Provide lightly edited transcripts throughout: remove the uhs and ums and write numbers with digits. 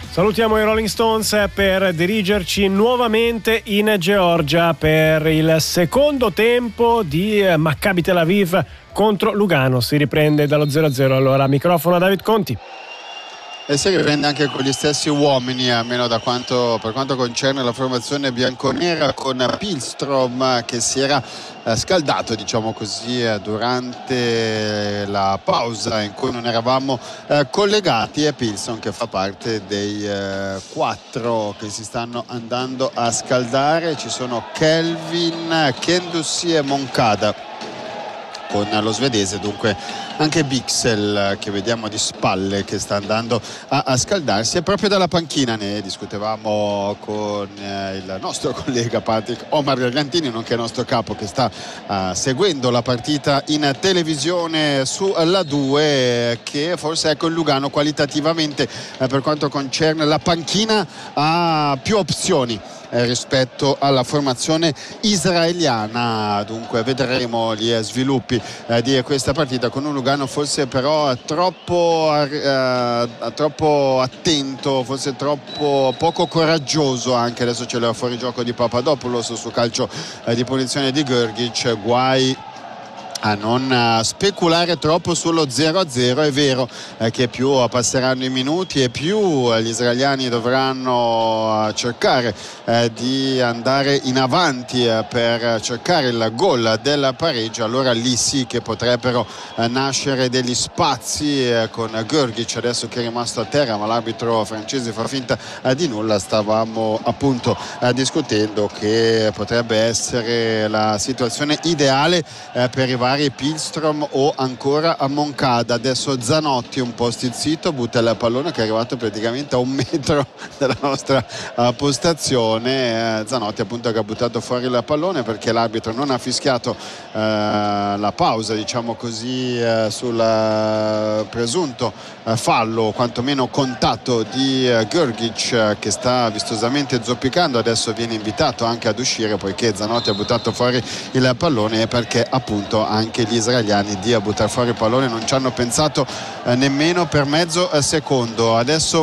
Salutiamo i Rolling Stones per dirigerci nuovamente in Georgia per il secondo tempo di Maccabi Tel Aviv contro Lugano. Si riprende dallo 0-0. Allora, microfono a David Conti. E si riprende anche con gli stessi uomini, almeno per quanto concerne la formazione bianconera, con Pihlstrom che si era scaldato, diciamo così, durante la pausa in cui non eravamo collegati, e Pihlstrom che fa parte dei 4 che si stanno andando a scaldare. Ci sono Kelvin, Kendussi e Moncada con lo svedese, dunque anche Bixel che vediamo di spalle che sta andando a scaldarsi. E proprio dalla panchina ne discutevamo con il nostro collega Patrick Omar Gargantini, nonché il nostro capo, che sta seguendo la partita in televisione sulla 2, che forse, ecco, il Lugano qualitativamente per quanto concerne la panchina ha più opzioni rispetto alla formazione israeliana. Dunque vedremo gli sviluppi di questa partita, con un Lugano forse però troppo attento, forse troppo poco coraggioso anche. Adesso c'è il fuorigioco di Papadopoulos su calcio di punizione di Grgic. Guai a non speculare troppo sullo 0-0. È vero che più passeranno i minuti e più gli israeliani dovranno cercare di andare in avanti per cercare il gol del pareggio. Allora lì sì che potrebbero nascere degli spazi con Grgic adesso che è rimasto a terra, ma l'arbitro francese fa finta di nulla. Stavamo appunto discutendo che potrebbe essere la situazione ideale per i vari Pihlstrom o ancora a Moncada. Adesso Zanotti un po' stizzito, butta il pallone che è arrivato praticamente a 1 metro dalla nostra postazione. Zanotti appunto che ha buttato fuori il pallone perché l'arbitro non ha fischiato la pausa, diciamo così, sul presunto fallo, quantomeno contatto di Grgic, che sta vistosamente zoppicando. Adesso viene invitato anche ad uscire poiché Zanotti ha buttato fuori il pallone, e perché appunto anche gli israeliani di buttare fuori il pallone non ci hanno pensato nemmeno per mezzo secondo. Adesso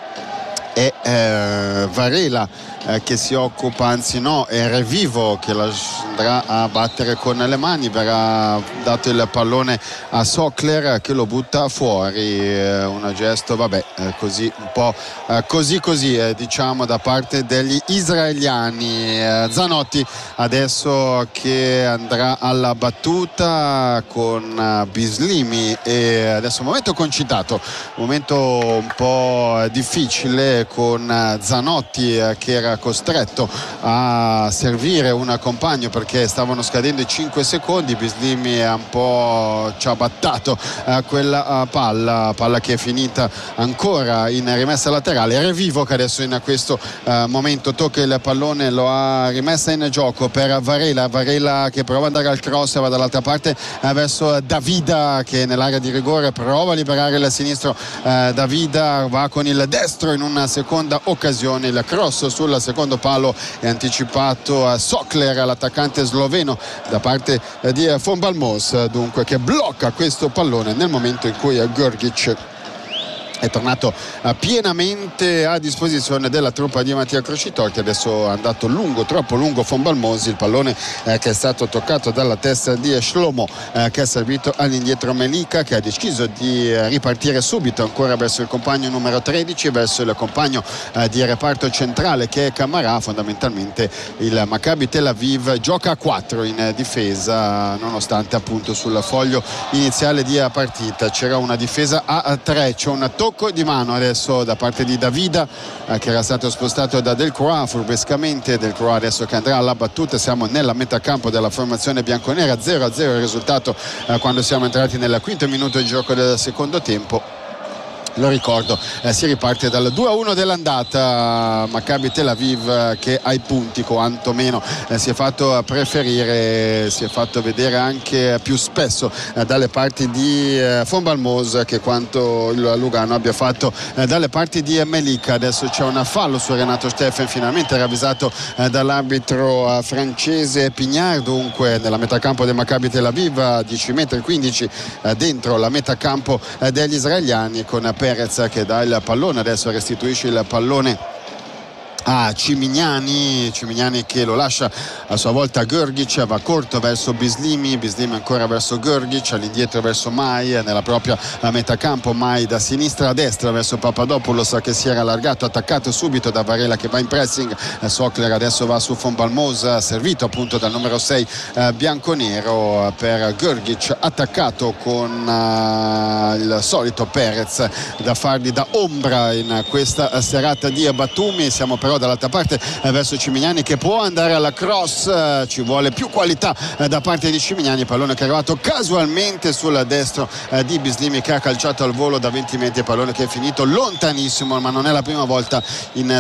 è Varela che si occupa, anzi no, è Revivo che la andrà a battere con le mani. Verrà dato il pallone a Sokler che lo butta fuori. Un gesto, vabbè, così un po' così diciamo da parte degli israeliani. Zanotti adesso che andrà alla battuta con Bislimi, e adesso un momento concitato, un momento un po' difficile con Zanotti che era costretto a servire un compagno perché stavano scadendo i 5 secondi. Bislimi ha un po' ciabattato quella palla che è finita ancora in rimessa laterale. Revivo che adesso in questo momento tocca il pallone, lo ha rimessa in gioco per Varela che prova ad andare al cross, va dall'altra parte verso Davida che nell'area di rigore prova a liberare il sinistro. Davida va con il destro in una seconda occasione, il cross sul secondo palo è anticipato a Sokler, l'attaccante sloveno, da parte di Von Balmos, dunque, che blocca questo pallone nel momento in cui Grgic è tornato pienamente a disposizione della truppa di Mattia Crocitorti. Adesso è andato troppo lungo Von Balmosi, il pallone che è stato toccato dalla testa di Shlomo, che ha servito all'indietro Melika, che ha deciso di ripartire subito ancora verso il compagno numero 13, verso il compagno di reparto centrale che è Camara. Fondamentalmente il Maccabi Tel Aviv gioca a 4 in difesa, nonostante appunto sul foglio iniziale di partita c'era una difesa a 3. C'è un tocco di mano adesso da parte di Davida che era stato spostato da Delcroix furbescamente. Delcroix adesso che andrà alla battuta. Siamo nella metà campo della formazione bianconera, 0-0 il risultato quando siamo entrati nel quinto minuto di gioco del secondo tempo. Lo ricordo, si riparte dal 2-1 dell'andata. Maccabi Tel Aviv che ai punti quantomeno si è fatto preferire, si è fatto vedere anche più spesso dalle parti di Von Balmos che quanto il Lugano abbia fatto dalle parti di Melika. Adesso c'è un fallo su Renato Steffen, finalmente ravvisato dall'arbitro francese Pignard. Dunque nella metà campo del Maccabi Tel Aviv, 10,15 metri dentro la metà campo degli israeliani, con Perez che dà il pallone, adesso restituisce il pallone a Cimignani che lo lascia a sua volta a Grgic, va corto verso Bislimi ancora verso Grgic, all'indietro verso Mai nella propria metà campo, Mai da sinistra a destra verso Papadopoulos che si era allargato, attaccato subito da Varela che va in pressing, Sokler adesso va su Von Balmos, servito appunto dal numero 6 bianconero per Grgic, attaccato con il solito Perez da fargli da ombra in questa serata di Batumi. Siamo però dall'altra parte verso Cimignani che può andare alla cross, ci vuole più qualità da parte di Cimignani, pallone che è arrivato casualmente sul destro di Bislimi che ha calciato al volo da 20 metri, pallone che è finito lontanissimo, ma non è la prima volta in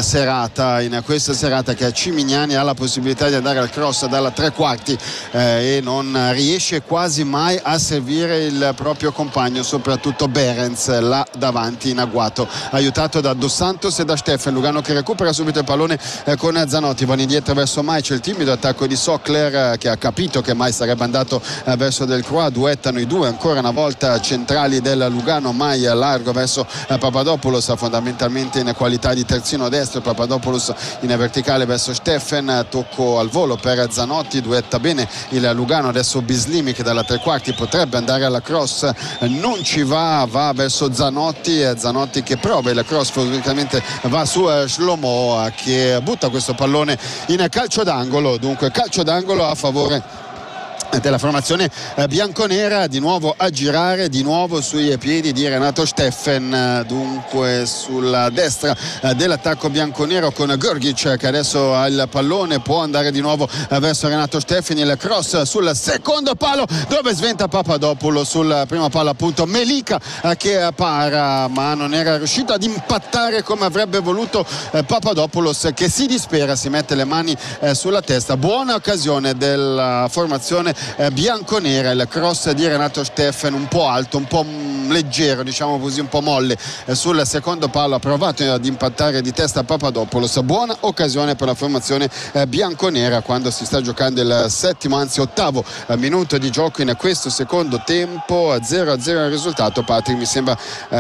questa serata che Cimignani ha la possibilità di andare al cross dalla tre quarti e non riesce quasi mai a servire il proprio compagno, soprattutto Behrens là davanti in agguato, aiutato da Dos Santos e da Steffen. Lugano che recupera subito il pallone con Zanotti, vanno indietro verso Mai, c'è il timido attacco di Sokler che ha capito che Mai sarebbe andato verso Delcroix, duettano i due ancora una volta centrali del Lugano, Mai largo verso Papadopoulos, fondamentalmente in qualità di terzino destro, Papadopoulos in verticale verso Steffen, tocco al volo per Zanotti, duetta bene il Lugano, adesso Bislimi che dalla tre quarti potrebbe andare alla cross, non ci va verso Zanotti che prova il cross, fortunatamente va su Shlomo che butta questo pallone in calcio d'angolo, dunque calcio d'angolo a favore della formazione bianconera, di nuovo a girare, di nuovo sui piedi di Renato Steffen, dunque sulla destra dell'attacco bianconero con Grgic che adesso ha il pallone, può andare di nuovo verso Renato Steffen, il cross sul secondo palo dove sventa Papadopoulos, sul primo palo appunto Melika che para ma non era riuscito ad impattare come avrebbe voluto Papadopoulos che si dispera, si mette le mani sulla testa. Buona occasione della formazione bianconera, il cross di Renato Steffen un po' alto, un po' leggero, diciamo così, un po' molle sul secondo palo, ha provato ad impattare di testa Papadopoulos. Buona occasione per la formazione bianconera quando si sta giocando il settimo, anzi ottavo minuto di gioco in questo secondo tempo, 0-0 il risultato. Patrick, mi sembra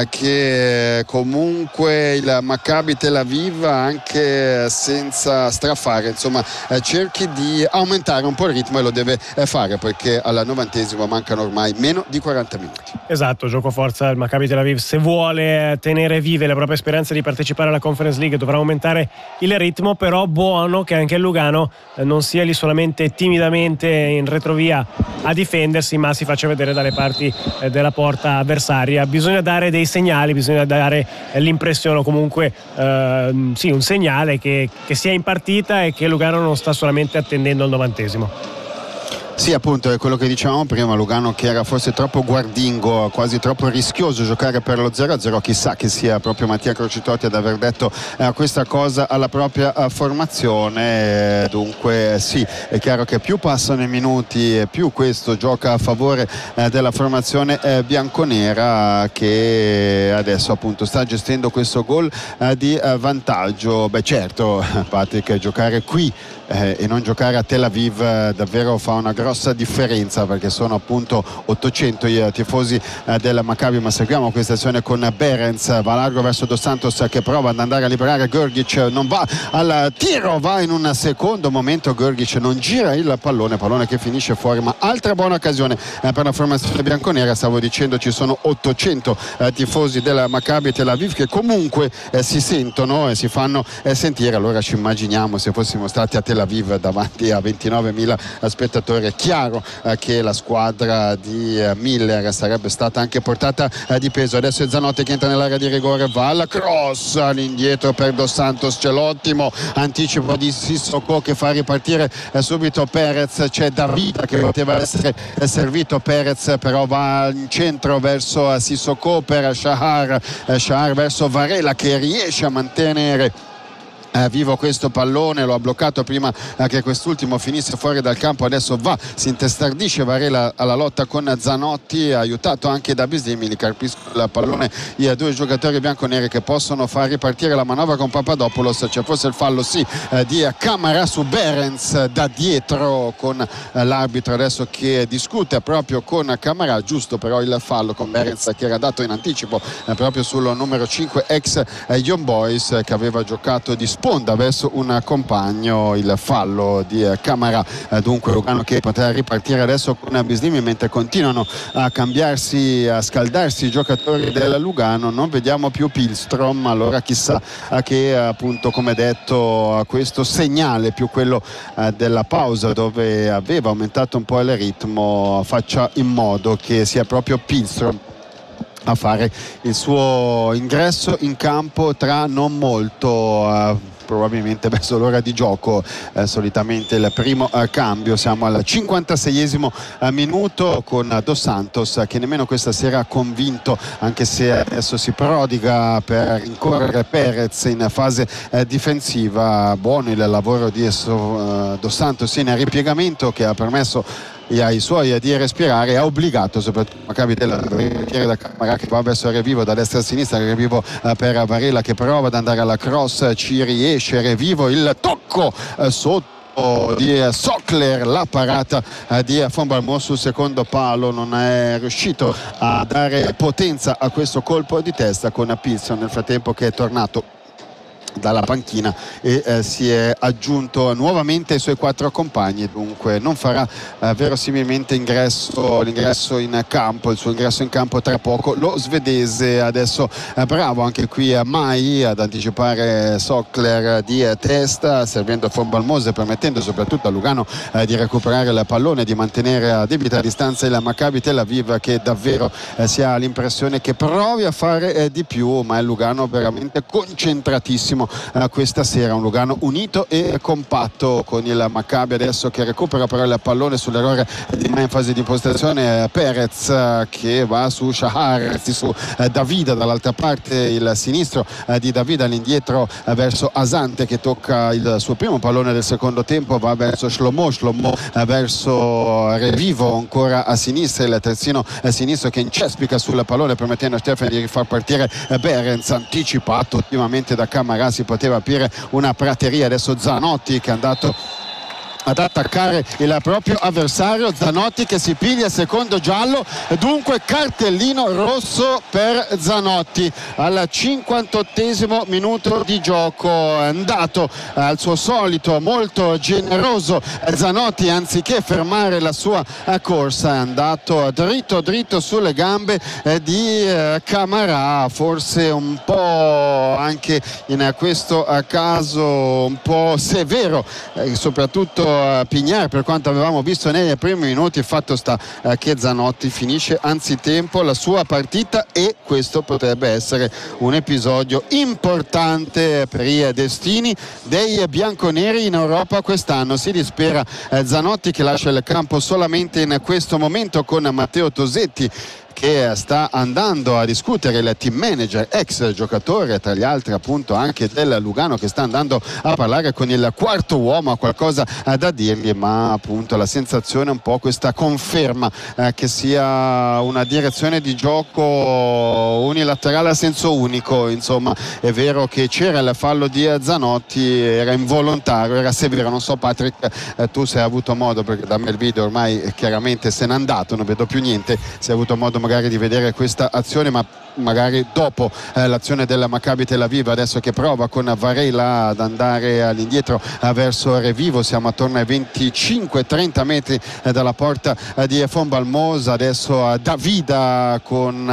che comunque il Maccabi Tel Aviv, anche senza strafare, insomma cerchi di aumentare un po' il ritmo e lo deve fare perché al 90° mancano ormai meno di 40 minuti. Esatto, gioco forza il Maccabi Tel Aviv, se vuole tenere vive le proprie speranze di partecipare alla Conference League dovrà aumentare il ritmo, però buono che anche il Lugano non sia lì solamente timidamente in retrovia a difendersi, ma si faccia vedere dalle parti della porta avversaria. Bisogna dare dei segnali, bisogna dare l'impressione o comunque sì, un segnale che sia in partita e che Lugano non sta solamente attendendo il 90°. Sì, appunto, è quello che dicevamo prima, Lugano che era forse troppo guardingo, quasi troppo rischioso giocare per lo 0-0, chissà che sia proprio Mattia Crocitotti ad aver detto questa cosa alla propria formazione. Dunque sì, è chiaro che più passano i minuti e più questo gioca a favore della formazione bianconera che adesso appunto sta gestendo questo gol di vantaggio. Beh certo, Patrick, giocare qui e non giocare a Tel Aviv davvero fa una grossa differenza, perché sono appunto 800 i tifosi del Maccabi. Ma seguiamo questa azione con Behrens, va largo verso Dos Santos che prova ad andare a liberare Grgic, non va al tiro, va in un secondo momento Grgic, non gira il pallone che finisce fuori, ma altra buona occasione per la formazione bianconera. Stavo dicendo, ci sono 800 tifosi del Maccabi Tel Aviv che comunque si sentono e si fanno sentire. Allora ci immaginiamo se fossimo stati a Tel Aviv davanti a 29.000 spettatori, è chiaro che la squadra di Miller sarebbe stata anche portata di peso. Adesso è Zanotti che entra nell'area di rigore, va alla cross all'indietro per Dos Santos, c'è l'ottimo anticipo di Sissoko che fa ripartire subito Perez, c'è Davida che poteva essere servito, Perez però va in centro verso Sissoko per Shahar verso Varela che riesce a mantenere vivo questo pallone, lo ha bloccato prima che quest'ultimo finisse fuori dal campo, adesso si intestardisce Varela alla lotta con Zanotti, aiutato anche da Bislimi, li carpiscono il pallone i due giocatori bianconeri che possono far ripartire la manovra con Papadopoulos. C'è forse il fallo di Camara su Behrens da dietro, con l'arbitro adesso che discute proprio con Camara, giusto però il fallo con Behrens che era dato in anticipo proprio sul numero 5 ex Young Boys, che aveva giocato di sponda verso un compagno. Il fallo di Camara, dunque Lugano che potrà ripartire adesso con Bislimi, mentre continuano a scaldarsi i giocatori del Lugano. Non vediamo più Pilstrom, allora chissà che appunto, come detto, questo segnale più quello della pausa, dove aveva aumentato un po' il ritmo, faccia in modo che sia proprio Pilstrom a fare il suo ingresso in campo tra non molto, probabilmente verso l'ora di gioco, solitamente il primo cambio. Siamo al 56esimo minuto con Dos Santos che nemmeno questa sera ha convinto, anche se adesso si prodiga per rincorrere Perez in fase difensiva. Buono il lavoro di Dos Santos in ripiegamento, che ha permesso ai suoi di respirare, ha obbligato soprattutto Maccabi da Camara, che va verso Revivo da destra a sinistra, Revivo per Varela che prova ad andare alla cross, ci riesce Revivo, il tocco sotto di Sokler, la parata di Von Balmont sul secondo palo, non è riuscito a dare potenza a questo colpo di testa, con Pilson nel frattempo che è tornato dalla panchina e si è aggiunto nuovamente ai suoi 4 compagni. Dunque non farà verosimilmente l'ingresso in campo, il suo ingresso in campo tra poco lo svedese. Adesso bravo anche qui Mai ad anticipare Sokler di testa, servendo Von Balmont, permettendo soprattutto a Lugano di recuperare il pallone, di mantenere a debita distanza il Maccabi Tel Aviv, che davvero si ha l'impressione che provi a fare di più, ma è Lugano veramente concentratissimo questa sera, un Lugano unito e compatto, con il Maccabi adesso che recupera però il pallone sull'errore di in fase di impostazione Perez, che va su Shahar, su Davida dall'altra parte, il sinistro di Davida all'indietro verso Asante, che tocca il suo primo pallone del secondo tempo, va verso Shlomo verso Revivo ancora a sinistra, il terzino sinistro che incespica sul pallone permettendo a Stefan di far partire Behrens, anticipato ottimamente da Camara. Si poteva aprire una prateria. Adesso Zanotti che è andato ad attaccare il proprio avversario, Zanotti che si piglia il secondo giallo, dunque cartellino rosso per Zanotti al 58esimo minuto di gioco. È andato al suo solito molto generoso Zanotti, anziché fermare la sua corsa è andato dritto sulle gambe di Camara, forse un po' anche in questo caso un po' severo, soprattutto Pignard, per quanto avevamo visto nei primi minuti. Fatto sta che Zanotti finisce anzitempo la sua partita, e questo potrebbe essere un episodio importante per i destini dei bianconeri in Europa quest'anno. Si dispera Zanotti, che lascia il campo solamente in questo momento con Matteo Tosetti, che sta andando a discutere, il team manager, ex giocatore tra gli altri appunto anche del Lugano, che sta andando a parlare con il quarto uomo, ha qualcosa da dirgli, ma appunto la sensazione è un po' questa conferma che sia una direzione di gioco unilaterale a senso unico. Insomma, è vero che c'era il fallo di Zanotti, era involontario, era severo. Non so Patrick, tu se hai avuto modo, perché da me il video ormai chiaramente se n'è andato, non vedo più niente, se hai avuto modo magari di vedere questa azione, ma magari dopo l'azione della Maccabi Tel Aviv, adesso che prova con Varela ad andare all'indietro verso Revivo. Siamo attorno ai 25-30 metri dalla porta di Von Balmont. Adesso Davida con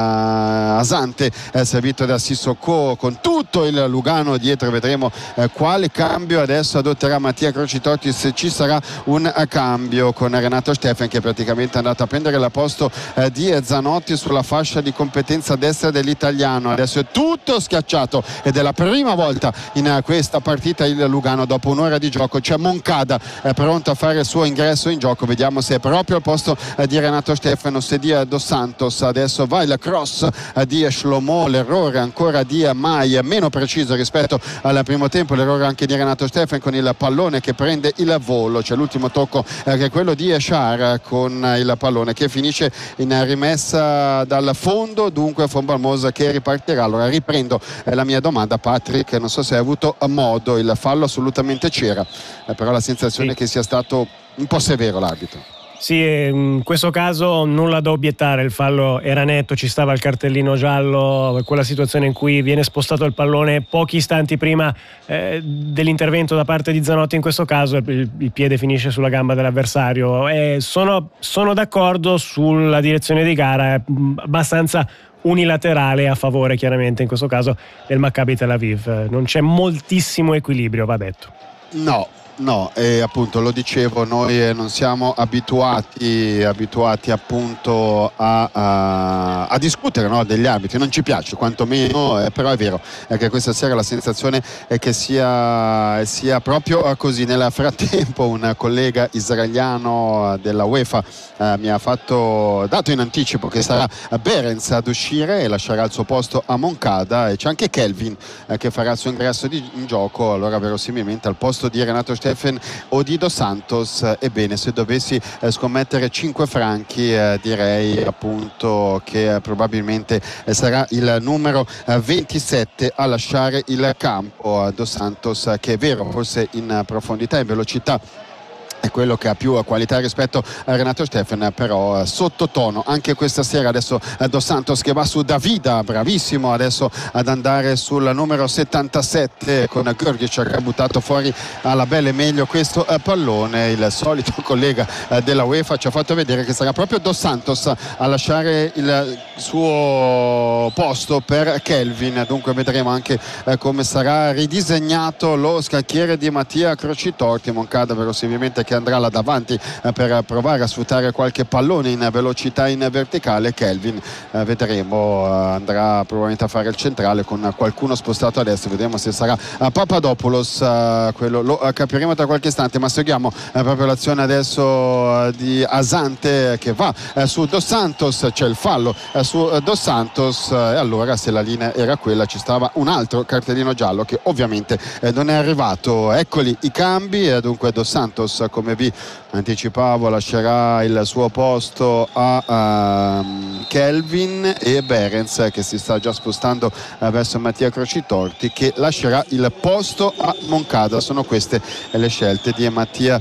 Asante servito da Sissoko, con tutto il Lugano dietro. Vedremo quale cambio adesso adotterà Mattia Crocitorti, se ci sarà un cambio, con Renato Steffen che praticamente è andato a prendere la posto di Zanotti sulla fascia di competenza partenza a destra dell'italiano, adesso è tutto schiacciato ed è la prima volta in questa partita il Lugano. Dopo un'ora di gioco c'è Moncada pronto a fare il suo ingresso in gioco, vediamo se è proprio al posto di Renato Stefanos e di Dos Santos. Adesso va il cross di Shlomo, l'errore ancora di Mai, meno preciso rispetto al primo tempo, l'errore anche di Renato Stefan con il pallone che prende il volo. C'è l'ultimo tocco che è quello di Eshar con il pallone che finisce in rimessa dal fondo, dunque Font-Balmos che ripartirà. Allora riprendo la mia domanda, Patrick, non so se hai avuto modo, il fallo assolutamente c'era, però la sensazione è che sia stato un po' severo l'arbitro. Sì, in questo caso nulla da obiettare, il fallo era netto, ci stava il cartellino giallo, quella situazione in cui viene spostato il pallone pochi istanti prima dell'intervento da parte di Zanotti, in questo caso il piede finisce sulla gamba dell'avversario. Sono d'accordo sulla direzione di gara, è abbastanza unilaterale a favore chiaramente in questo caso del Maccabi Tel Aviv, non c'è moltissimo equilibrio, va detto. No, e appunto lo dicevo, noi non siamo abituati appunto a discutere, no, degli arbitri, non ci piace quantomeno, però è vero che questa sera la sensazione è che sia proprio così. Nel frattempo un collega israeliano della UEFA mi ha dato in anticipo che sarà Behrens ad uscire e lascerà il suo posto a Moncada, e c'è anche Kelvin che farà il suo ingresso in gioco, allora verosimilmente al posto di Renato Steffen o di Dos Santos. Ebbene, se dovessi scommettere 5 franchi, direi appunto che probabilmente sarà il numero 27 a lasciare il campo. Dos Santos, che è vero, forse in profondità e in velocità è quello che ha più qualità rispetto a Renato Steffen, però sottotono anche questa sera. Adesso Dos Santos che va su Davida, bravissimo adesso ad andare sul numero 77 con Grgic che ha buttato fuori alla belle meglio questo pallone. Il solito collega della UEFA ci ha fatto vedere che sarà proprio Dos Santos a lasciare il suo posto per Kelvin, dunque vedremo anche come sarà ridisegnato lo scacchiere di Mattia Crocitorti. Moncada verosimilmente che andrà là davanti per provare a sfruttare qualche pallone in velocità in verticale. Kelvin vedremo andrà probabilmente a fare il centrale con qualcuno spostato a destra, vedremo se sarà Papadopoulos, quello lo capiremo tra qualche istante. Ma seguiamo proprio l'azione adesso di Asante che va su Dos Santos, c'è il fallo su Dos Santos, e allora se la linea era quella ci stava un altro cartellino giallo che ovviamente non è arrivato. Eccoli i cambi, dunque Dos Santos, come vi anticipavo, lascerà il suo posto a Kelvin, e Behrens che si sta già spostando verso Mattia Crocitorti che lascerà il posto a Moncada. Sono queste le scelte di Mattia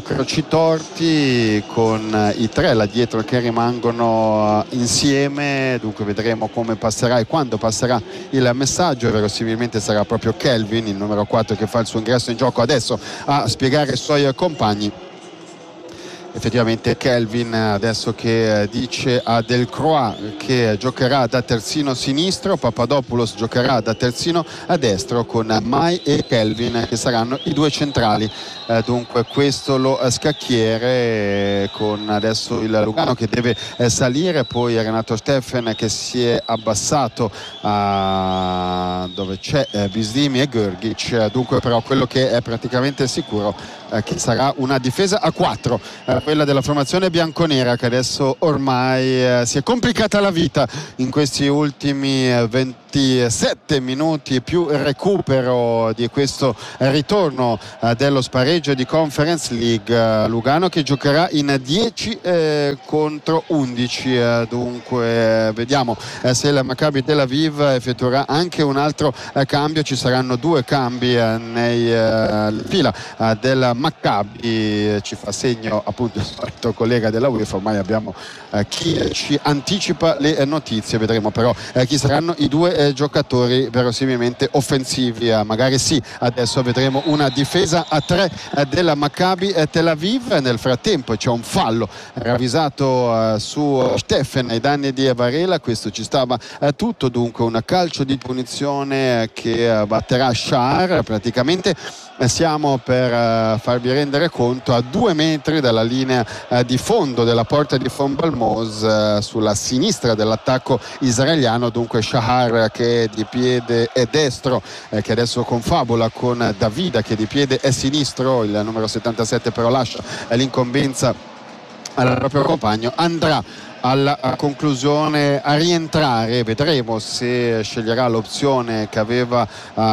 Crocitorti, con i tre là dietro che rimangono insieme, dunque vedremo come passerà e quando passerà il messaggio. Verosimilmente sarà proprio Kelvin, il numero 4, che fa il suo ingresso in gioco adesso a spiegare ai suoi compagni. Effettivamente Kelvin adesso che dice a Delcroix che giocherà da terzino sinistro, Papadopoulos giocherà da terzino a destro, con Mai e Kelvin che saranno i due centrali. Dunque questo lo scacchiere, con adesso il Lugano che deve salire, poi Renato Steffen che si è abbassato dove c'è Bislimi e Grgic. Dunque però quello che è praticamente sicuro che sarà una difesa a 4, quella della formazione bianconera, che adesso ormai si è complicata la vita in questi ultimi 27 minuti più recupero di questo ritorno dello spareggio di Conference League. Lugano che giocherà in 10 contro 11, dunque vediamo se il Maccabi Tel Aviv effettuerà anche un altro cambio. Ci saranno 2 cambi nei fila del Maccabi, ci fa segno appunto il solito collega della UEFA. Ormai abbiamo chi ci anticipa le notizie, vedremo però chi saranno i 2 giocatori verosimilmente offensivi. Magari sì, adesso vedremo una difesa a 3 della Maccabi Tel Aviv. Nel frattempo c'è un fallo ravvisato su Steffen ai danni di Varela, questo ci stava tutto, dunque un calcio di punizione che batterà Shahar. Praticamente siamo per farvi rendere conto a 2 metri dalla linea di fondo della porta di Fonbalmos, sulla sinistra dell'attacco israeliano. Dunque Shahar che è di piede è destro, che adesso confabula con Davida che di piede è sinistro, il numero 77 però lascia l'incombenza al proprio compagno, andrà alla conclusione a rientrare. Vedremo se sceglierà l'opzione che aveva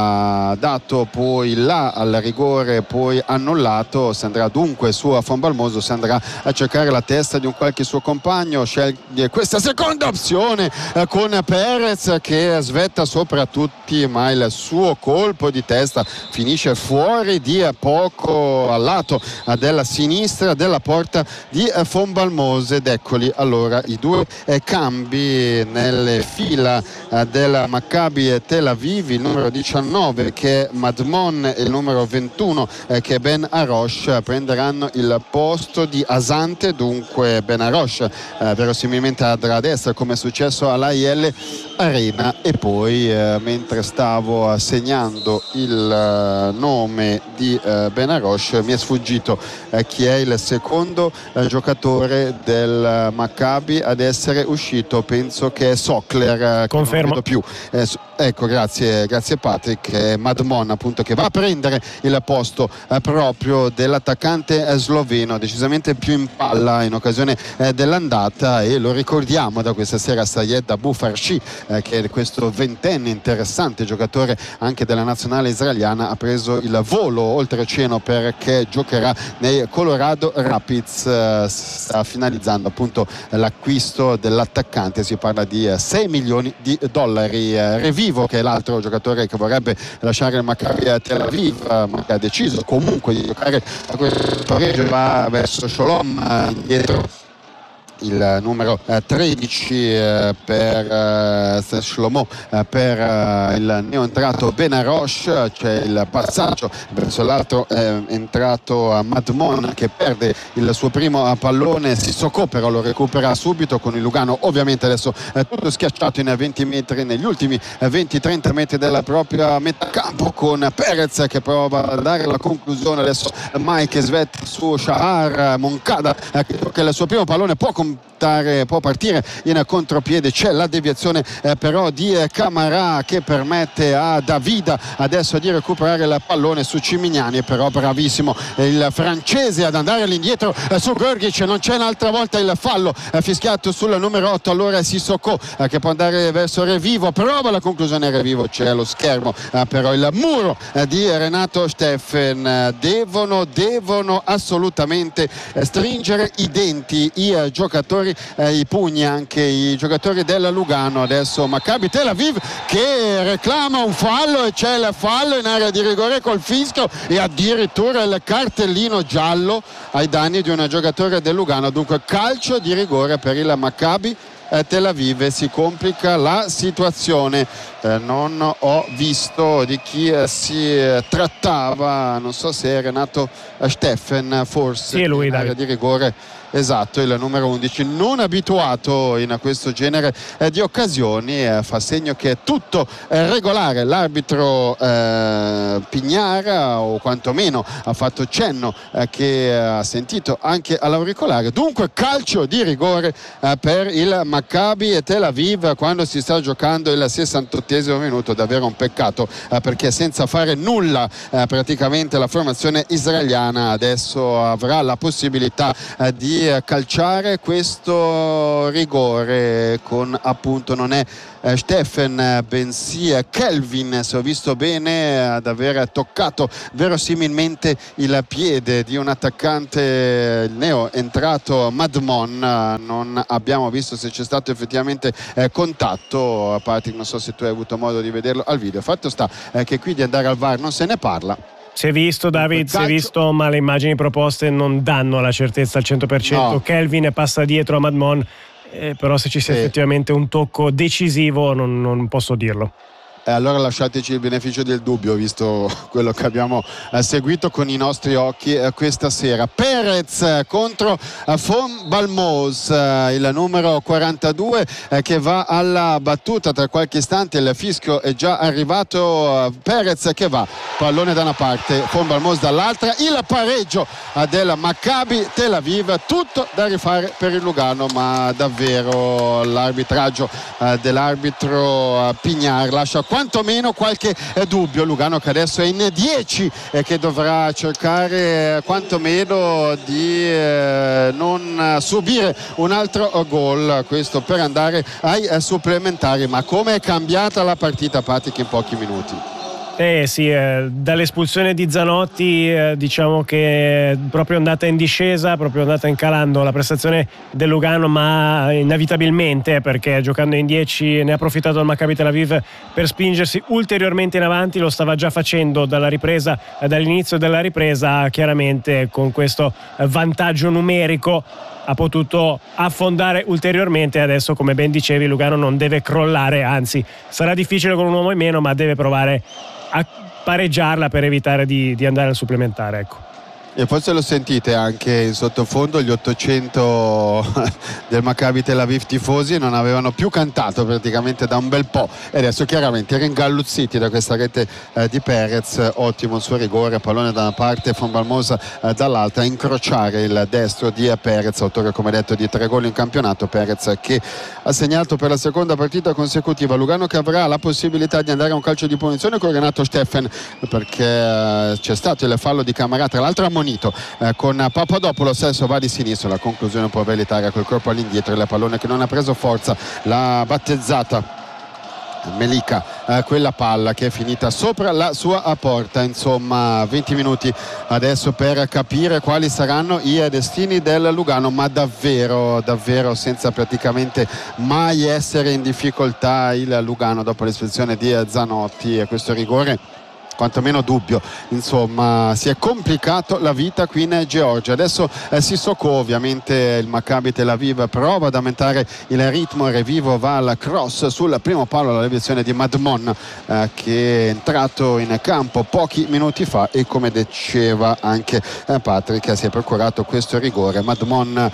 dato poi là al rigore poi annullato, se andrà dunque su a Fonbalmoso, se andrà a cercare la testa di un qualche suo compagno. Sceglie questa seconda opzione con Perez che svetta sopra tutti, ma il suo colpo di testa finisce fuori di poco al lato della sinistra della porta di Fonbalmose. Ed eccoli allora i 2 cambi nelle fila della Maccabi Tel Aviv, il numero 19 che è Madmon e il numero 21 che è Ben Arosh prenderanno il posto di Asante. Dunque Ben Arosh verosimilmente andrà a destra come è successo all'AIL Arena. E poi mentre stavo segnando il nome di Ben Arosh mi è sfuggito chi è il secondo giocatore del Maccabi ad essere uscito. Penso che è Sokler, confermo. Non vedo più. Ecco, grazie Patrick. Madmon appunto che va a prendere il posto proprio dell'attaccante sloveno, decisamente più in palla in occasione dell'andata, e lo ricordiamo da questa sera Sayed Abu Farshi, che è questo 20enne interessante giocatore anche della nazionale israeliana, ha preso il volo oltreoceano perché giocherà nei Colorado Rapids. Sta finalizzando appunto l'acquisto dell'attaccante, si parla di 6 milioni di dollari. Revivo, che è l'altro giocatore che vorrebbe lasciare il Maccabi Tel Aviv, ma che ha deciso comunque di giocare a questo pareggio, va verso Sholom, indietro il numero 13 per Shlomo, per il neoentrato Ben Arosh. C'è il passaggio verso l'altro entrato Madmon che perde il suo primo pallone. Sissoko però lo recupera subito con il Lugano ovviamente adesso tutto schiacciato in 20 metri, negli ultimi 20-30 metri della propria metà campo, con Perez che prova a dare la conclusione. Adesso Mike svetta su Shahar, Moncada che tocca il suo primo pallone, può partire in contropiede. C'è la deviazione però di Camara che permette a Davida adesso di recuperare il pallone su Cimignani, però bravissimo il francese ad andare all'indietro su Gorgic. Non c'è un'altra volta il fallo fischiato sul numero 8, allora Sissoko che può andare verso Revivo, prova la conclusione Revivo, c'è lo schermo però il muro di Renato Steffen. Devono assolutamente stringere i denti i giocatori, i pugni anche i giocatori della Lugano. Adesso Maccabi Tel Aviv che reclama un fallo, e c'è il fallo in area di rigore col fischio e addirittura il cartellino giallo ai danni di un giocatore del Lugano. Dunque calcio di rigore per il Maccabi Tel Aviv. Si complica la situazione. Non ho visto di chi si trattava, non so se è Renato Steffen, forse sì, è lui, in area di rigore. Esatto, il numero 11, non abituato in questo genere di occasioni, fa segno che è tutto regolare. L'arbitro Pignara, o quantomeno ha fatto cenno che ha sentito anche all'auricolare. Dunque calcio di rigore per il Maccabi Tel Aviv quando si sta giocando il 68esimo minuto. Davvero un peccato perché senza fare nulla praticamente la formazione israeliana adesso avrà la possibilità di calciare questo rigore con appunto non è Steffen bensì Kelvin, se ho visto bene, ad aver toccato verosimilmente il piede di un attaccante, il neo entrato Madmon. Non abbiamo visto se c'è stato effettivamente contatto. A parte, non so se tu hai avuto modo di vederlo al video. Fatto sta che qui di andare al VAR non se ne parla. Si è visto, David, si è visto, ma le immagini proposte non danno la certezza al 100%. No. Kelvin passa dietro a Madmon però se ci sia effettivamente un tocco decisivo non posso dirlo. Allora lasciateci il beneficio del dubbio, visto quello che abbiamo seguito con i nostri occhi questa sera. Perez contro Fon Balmos, il numero 42 che va alla battuta. Tra qualche istante il fischio è già arrivato. Perez che va, pallone da una parte, Fon Balmos dall'altra, il pareggio del Maccabi Tel Aviv. Tutto da rifare per il Lugano, ma davvero l'arbitraggio dell'arbitro Pignar lascia quantomeno qualche dubbio. Lugano che adesso è in 10 e che dovrà cercare quantomeno di non subire un altro gol, questo per andare ai supplementari. Ma come è cambiata la partita, Patrick, in pochi minuti? Sì, dall'espulsione di Zanotti diciamo che è proprio andata in discesa, proprio andata incalando la prestazione del Lugano, ma inevitabilmente, perché giocando in 10 ne ha approfittato il Maccabi Tel Aviv per spingersi ulteriormente in avanti. Lo stava già facendo dall'inizio della ripresa, chiaramente con questo vantaggio numerico ha potuto affondare ulteriormente. Adesso, come ben dicevi, Lugano non deve crollare, anzi sarà difficile con un uomo in meno, ma deve provare a pareggiarla per evitare di andare al supplementare, ecco. E forse lo sentite anche in sottofondo, gli 800 del Maccabi Tel Aviv tifosi non avevano più cantato praticamente da un bel po', e adesso chiaramente ringalluzziti da questa rete di Perez. Ottimo il suo rigore, pallone da una parte, Fon Balmos dall'altra, incrociare il destro di Perez, autore come detto di 3 gol in campionato. Perez che ha segnato per la seconda partita consecutiva. Lugano che avrà la possibilità di andare a un calcio di punizione con Renato Steffen, perché c'è stato il fallo di Camarà, tra l'altro ammonito con Papadopoulos. Adesso va di sinistra, la conclusione può avere l'Italia col corpo all'indietro, il pallone che non ha preso forza, l'ha battezzata Melika, quella palla che è finita sopra la sua porta. Insomma, 20 minuti adesso per capire quali saranno i destini del Lugano, ma davvero senza praticamente mai essere in difficoltà il Lugano dopo l'espulsione di Zanotti e questo rigore quantomeno dubbio. Insomma, si è complicato la vita qui in Georgia. Adesso Sissoko, ovviamente il Maccabi Tel Aviv prova ad aumentare il ritmo, Revivo va al cross sul primo palo, la deviazione di Madmon che è entrato in campo pochi minuti fa, e come diceva anche Patrick si è procurato questo rigore. Madmon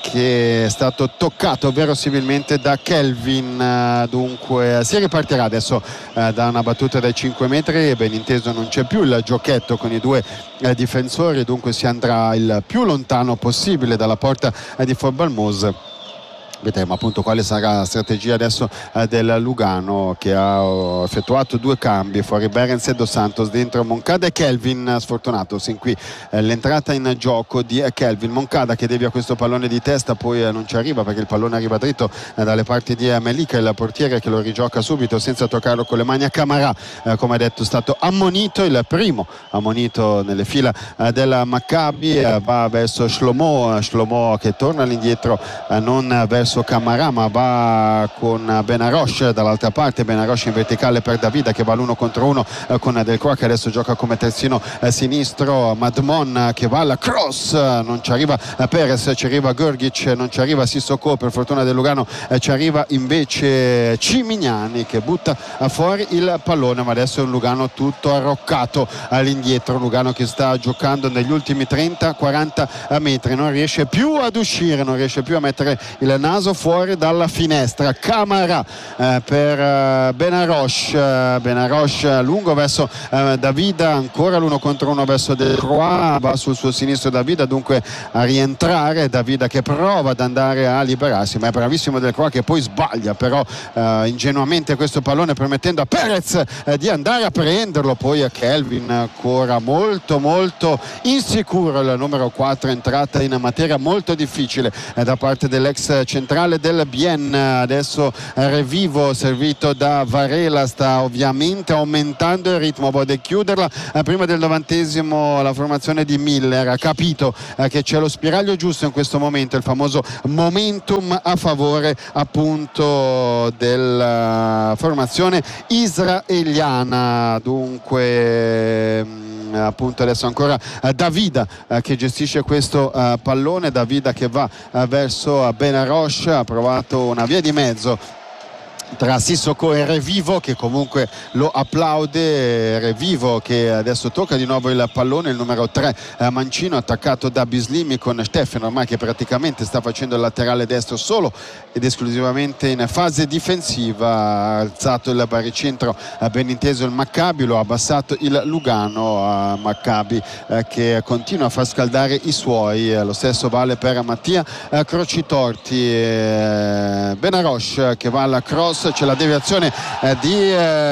che è stato toccato verosimilmente da Kelvin, dunque si ripartirà adesso da una battuta dai 5 metri, ben inteso non c'è più il giochetto con i due difensori, dunque si andrà il più lontano possibile dalla porta di Fon Balmos. Vedremo appunto quale sarà la strategia adesso del Lugano, che ha effettuato 2 cambi, fuori Berens e Dos Santos, dentro Moncada e Kelvin. Sfortunato sin qui l'entrata in gioco di Kelvin. Moncada che devia questo pallone di testa, poi non ci arriva perché il pallone arriva dritto dalle parti di Melika, il portiere che lo rigioca subito senza toccarlo con le mani a Camarà. Come detto, è stato ammonito, il primo ammonito nelle fila del Maccabi. Va verso Shlomo che torna all'indietro, non verso Camarà ma va con Benarosh dall'altra parte. Benarosh in verticale per Davida che va l'1 contro 1 con Delcroix che adesso gioca come terzino sinistro. Madmon che va alla cross, non ci arriva Perez, ci arriva Gorgic, non ci arriva Sissoko, per fortuna del Lugano ci arriva invece Cimignani che butta fuori il pallone. Ma adesso è un Lugano tutto arroccato all'indietro, Lugano che sta giocando negli ultimi 30-40 metri, non riesce più ad uscire, non riesce più a mettere il naso fuori dalla finestra. Camarà per Benarosh lungo verso Davida, ancora l'1 contro 1 verso Delcroix, va sul suo sinistro Davida dunque a rientrare. Davida che prova ad andare a liberarsi, ma è bravissimo Delcroix che poi sbaglia però ingenuamente questo pallone, permettendo a Perez di andare a prenderlo. Poi a Kelvin ancora molto insicuro, il numero 4, entrata in materia molto difficile da parte dell'ex centrale del Bien. Adesso Revivo servito da Varela sta ovviamente aumentando il ritmo, vuole chiuderla prima del 90esimo. La formazione di Miller ha capito che c'è lo spiraglio giusto in questo momento, il famoso momentum a favore appunto della formazione israeliana. Dunque appunto adesso ancora Davida che gestisce questo pallone. Davida che va verso Benarosh, ha provato una via di mezzo tra Sissoko e Revivo, che comunque lo applaude. Revivo che adesso tocca di nuovo il pallone, il numero 3 mancino, attaccato da Bislimi con Steffen ormai che praticamente sta facendo il laterale destro solo ed esclusivamente in fase difensiva. Ha alzato il baricentro ben inteso il Maccabi, lo ha abbassato il Lugano. Maccabi che continua a far scaldare i suoi. Lo stesso vale per Mattia Crocitorti. Benarosh che va alla cross, c'è la deviazione di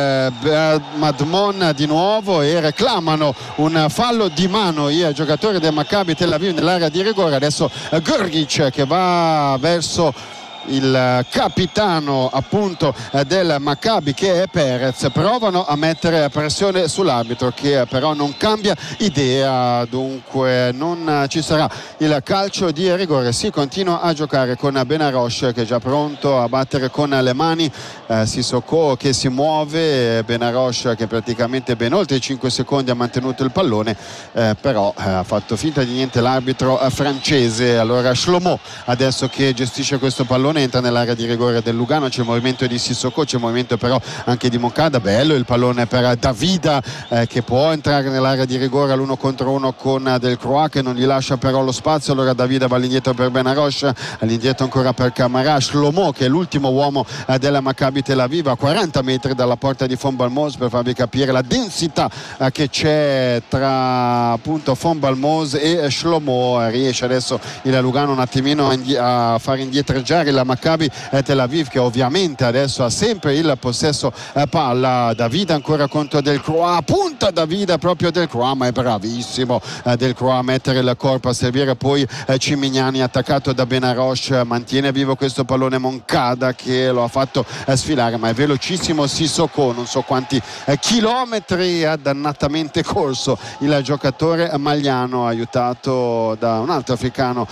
Madmon di nuovo e reclamano un fallo di mano i giocatori del Maccabi Tel Aviv nell'area di rigore. Adesso Grgic che va verso il capitano appunto del Maccabi che è Perez. Provano a mettere pressione sull'arbitro che però non cambia idea, dunque non ci sarà il calcio di rigore. Si continua a giocare con Benarosh che è già pronto a battere con le mani. Sissoko che si muove, Benarosh che praticamente ben oltre i 5 secondi ha mantenuto il pallone, però ha fatto finta di niente l'arbitro francese. Allora Shlomo adesso che gestisce questo pallone entra nell'area di rigore del Lugano, c'è il movimento di Sissoko, c'è il movimento però anche di Moncada. Bello il pallone per Davida che può entrare nell'area di rigore all'1 contro 1 con Delcroix che non gli lascia però lo spazio. Allora Davida va all'indietro per Benarosh, all'indietro ancora per Camara. Shlomo che è l'ultimo uomo della Maccabi Tel Aviv a 40 metri dalla porta di Fon Balmos, per farvi capire la densità che c'è tra appunto Fon Balmos e Shlomo. Riesce adesso il Lugano un attimino a far indietreggiare la Maccabi Tel Aviv che ovviamente adesso ha sempre il possesso palla. Davida ancora contro Delcroix, punta Davida proprio Delcroix, ma è bravissimo Delcroix a mettere il corpo, a servire poi Cimignani attaccato da Benarosh. Mantiene vivo questo pallone Moncada che lo ha fatto sfilare, ma è velocissimo Sissoko, non so quanti chilometri ha dannatamente corso il giocatore magliano, aiutato da un altro africano,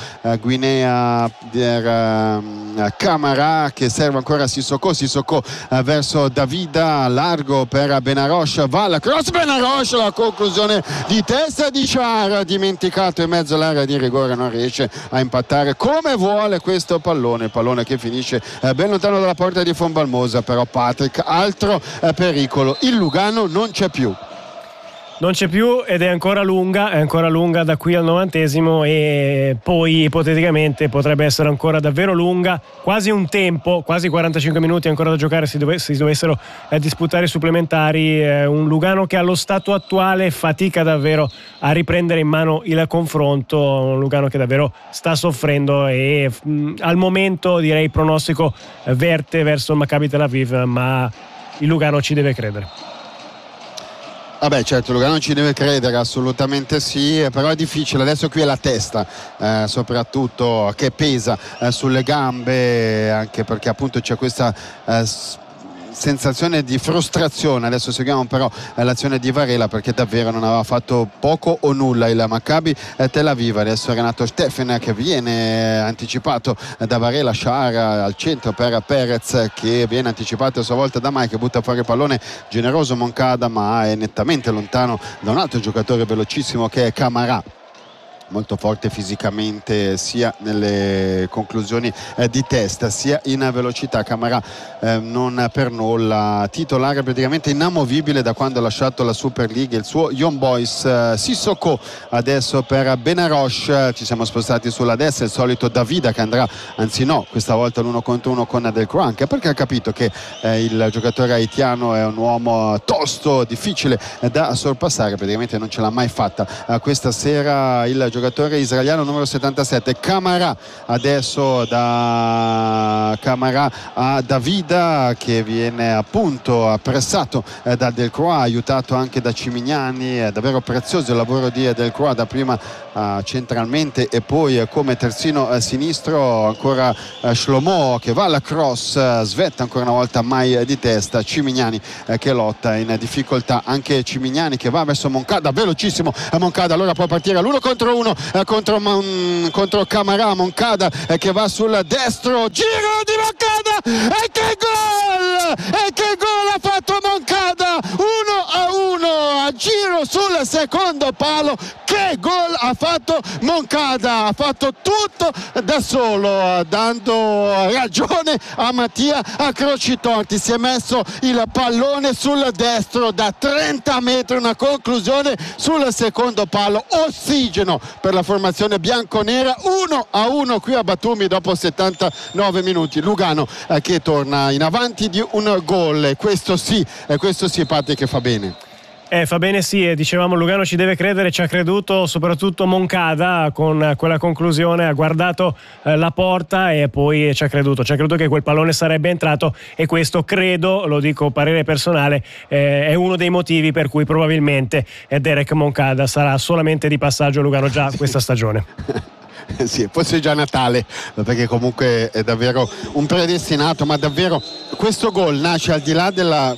Guinea der Camara, che serve ancora a Sissoko. Sissoko verso Davida, largo per Benarosh, va alla cross Benarosh, la conclusione di testa di Char, dimenticato in mezzo all'area di rigore, non riesce a impattare come vuole questo pallone, il pallone che finisce ben lontano dalla porta di Fon Balmosa. Però Patrick, altro pericolo, il Lugano non c'è più. Non c'è più ed è ancora lunga da qui al 90esimo e poi ipoteticamente potrebbe essere ancora davvero lunga, quasi un tempo, quasi 45 minuti ancora da giocare si dovessero disputare i supplementari. Un Lugano che allo stato attuale fatica davvero a riprendere in mano il confronto, un Lugano che davvero sta soffrendo e al momento direi pronostico verte verso il Maccabi Tel Aviv, ma il Lugano ci deve credere. Vabbè, certo, Lugano ci deve credere, assolutamente sì, però è difficile. Adesso qui è la testa soprattutto che pesa sulle gambe, anche perché appunto c'è questa sensazione di frustrazione. Adesso seguiamo però l'azione di Varela, perché davvero non aveva fatto poco o nulla il Maccabi Tel Aviv. Adesso Renato Steffen che viene anticipato da Varela, Char al centro per Perez che viene anticipato a sua volta da Mai che butta fuori il pallone, generoso Moncada, ma è nettamente lontano da un altro giocatore velocissimo che è Camara, molto forte fisicamente sia nelle conclusioni di testa sia in velocità. Camara non per nulla titolare, praticamente inamovibile da quando ha lasciato la Super League, il suo Young Boys. Sissoko adesso per Benarosh, ci siamo spostati sulla destra, il solito Davida che andrà, anzi no, questa volta l'1 contro 1 con Delcroix, anche perché ha capito che il giocatore haitiano è un uomo tosto, difficile da sorpassare, praticamente non ce l'ha mai fatta questa sera il giocatore israeliano numero 77 Camara. Adesso da Camara a Davida che viene appunto pressato da Delcroix, aiutato anche da Cimignani. È davvero prezioso il lavoro di Delcroix, da prima centralmente e poi come terzino sinistro. Ancora Shlomo che va alla cross, svetta ancora una volta Mai di testa, Cimignani che lotta in difficoltà, anche Cimignani che va verso Moncada, velocissimo Moncada, allora può partire all'1 contro 1 contro Camara. Moncada che va sul destro, giro di Moncada e che gol ha fatto Moncada, 1-1 a giro sul secondo palo. Che gol ha fatto Moncada, ha fatto tutto da solo, dando ragione a Mattia Crocitorti. Si è messo il pallone sul destro da 30 metri, una conclusione sul secondo palo, ossigeno per la formazione bianconera. 1-1 qui a Batumi dopo 79 minuti. Lugano che torna in avanti di un gol, e questo sì Patti, che fa bene. Fa bene, sì, e dicevamo Lugano ci deve credere, ci ha creduto soprattutto Moncada con quella conclusione, ha guardato la porta e poi ci ha creduto che quel pallone sarebbe entrato, e questo, credo, lo dico parere personale, è uno dei motivi per cui probabilmente Derek Moncada sarà solamente di passaggio a Lugano già questa stagione. Sì, forse già Natale, perché comunque è davvero un predestinato, ma davvero questo gol nasce al di là della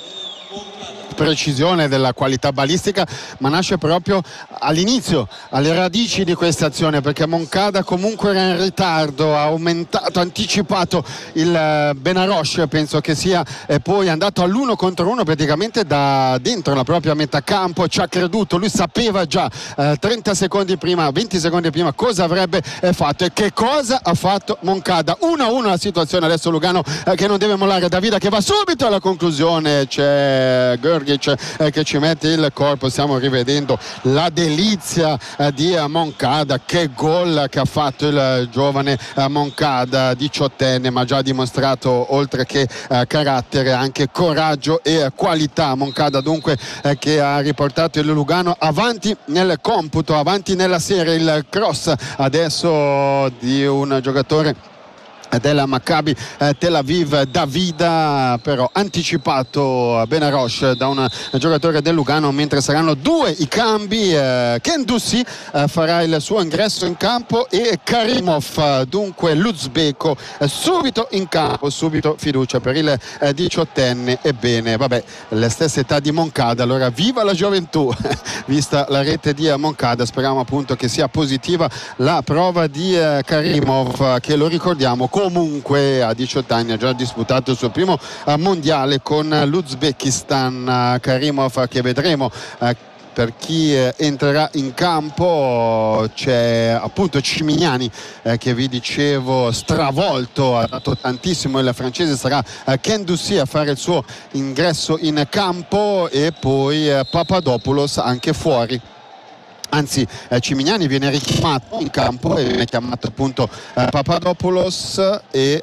precisione, della qualità balistica, ma nasce proprio all'inizio, alle radici di questa azione, perché Moncada comunque era in ritardo, ha aumentato, anticipato il Benaroche, penso che sia, e poi è andato all'1 contro 1 praticamente da dentro la propria metà campo, ci ha creduto, lui sapeva già 20 secondi prima cosa avrebbe fatto, e che cosa ha fatto Moncada. 1-1 la situazione, adesso Lugano che non deve mollare, Davida che va subito alla conclusione, c'è Görgic che ci mette il corpo. Stiamo rivedendo la delizia di Moncada, che gol che ha fatto il giovane Moncada, 18enne, ma già dimostrato oltre che carattere anche coraggio e qualità. Moncada dunque che ha riportato il Lugano avanti nel computo, avanti nella serie. Il cross adesso di un giocatore della Maccabi Tel Aviv, Davida, però anticipato a Benaroche da un giocatore del Lugano, mentre saranno 2 i cambi. Kendussi farà il suo ingresso in campo e Karimov, dunque l'uzbeko, subito in campo, subito fiducia per il 18enne. Ebbene, vabbè, la stessa età di Moncada, allora viva la gioventù vista la rete di Moncada. Speriamo appunto che sia positiva la prova di Karimov, che lo ricordiamo comunque a 18 anni ha già disputato il suo primo mondiale con l'Uzbekistan. Karimov che vedremo. Per chi entrerà in campo c'è appunto Cimignani che vi dicevo stravolto, ha dato tantissimo il francese. Sarà Kendussi a fare il suo ingresso in campo, e poi Papadopoulos anche fuori. Anzi, Cimignani viene richiamato in campo e viene chiamato appunto Papadopoulos e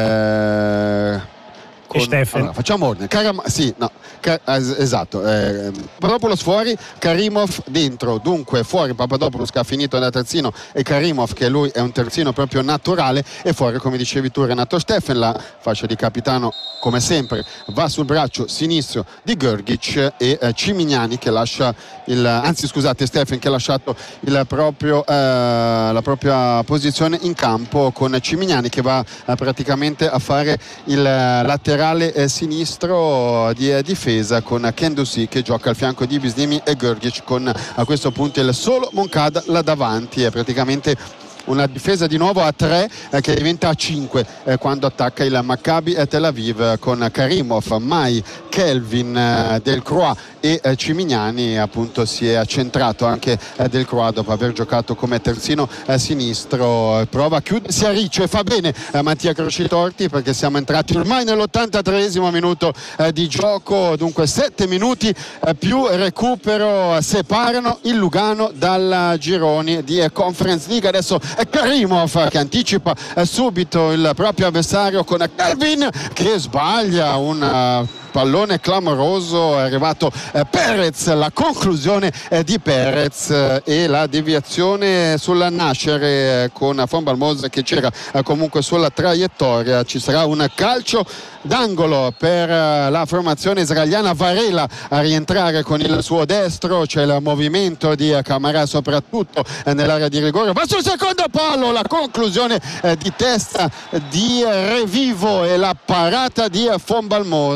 Steffen. Allora, facciamo ordine. Esatto. Papadopoulos fuori, Karimov dentro. Dunque fuori Papadopoulos che ha finito da terzino, e Karimov che lui è un terzino proprio naturale, e fuori, come dicevi tu, Renato Steffen. La fascia di capitano come sempre va sul braccio sinistro di Görgic, e Cimignani che lascia Steffen che ha lasciato la propria posizione in campo, con Cimignani che va praticamente a fare il laterale sinistro di difesa, con Kendussi che gioca al fianco di Bislimi e Görgic con a questo punto il solo Moncada là davanti. È praticamente una difesa di nuovo a 3 che diventa a 5 quando attacca il Maccabi Tel Aviv, con Karimov, Mai, Kelvin, Delcroix e Cimignani. Appunto si è accentrato anche Delcroix dopo aver giocato come terzino sinistro. Prova a chiudersi a riccio, e fa bene Mattia Crocitorti, perché siamo entrati ormai nell'83esimo minuto di gioco. Dunque 7 minuti più recupero separano il Lugano dal gironi di Conference League. Adesso Karimov che anticipa subito il proprio avversario, con Kelvin che sbaglia un pallone clamoroso. È arrivato Perez, la conclusione di Perez e la deviazione sul nascere con Von Balmos che c'era comunque sulla traiettoria. Ci sarà un calcio d'angolo per la formazione israeliana. Varela a rientrare con il suo destro, c'è il movimento di Camara soprattutto nell'area di rigore, va sul secondo palo, la conclusione di testa di Revivo e la parata di Von Balmos per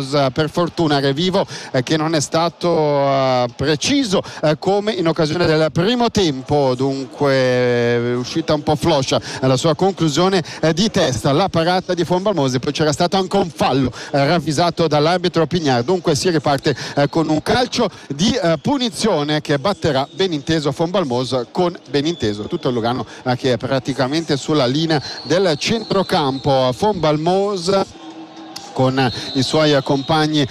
per fortuna Revivo che non è stato preciso come in occasione del primo tempo, dunque uscita un po' floscia la sua conclusione di testa, la parata di Fonbalmosi, poi c'era stato anche un fallo ravvisato dall'arbitro Pignard, dunque si riparte con un calcio di punizione che batterà Beninteso Fonbalmosa con Beninteso, tutto il Lugano che è praticamente sulla linea del centrocampo. Fonbalmosa con i suoi compagni